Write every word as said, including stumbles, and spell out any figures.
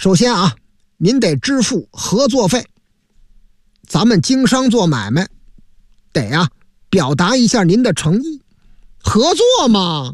首先啊，您得支付合作费。咱们经商做买卖，得啊表达一下您的诚意，合作嘛。